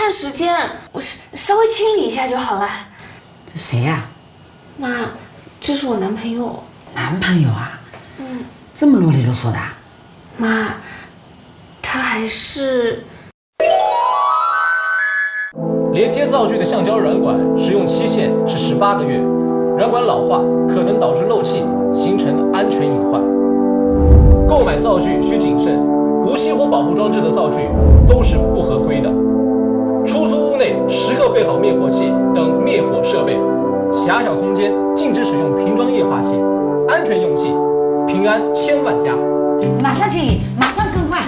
段时间我稍微清理一下就好了。 这谁呀？ 妈，这是我男朋友。 男朋友啊？这么啰里啰嗦的？ 妈，他还是。 连接灶具的橡胶软管使用期限是18个月，软管老化可能导致漏气，形成安全隐患。购买灶具需谨慎，无熄火保护装置的灶具都是不合规的。出租屋内时刻备好灭火器等灭火设备，狭小空间禁止使用瓶装液化气，安全用气，平安千万家。 马上清理，马上更换。